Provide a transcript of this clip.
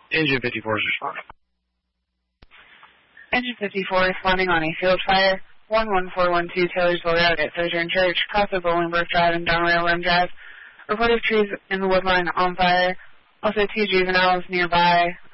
Engine 54 is responding. Engine 54 responding on a field fire. 11412 Taylorsville Road at Sojourn Church, cross of Bolingbrook Drive and Down Railroad Drive. Report of trees in the woodline on fire. Also 2 juveniles nearby.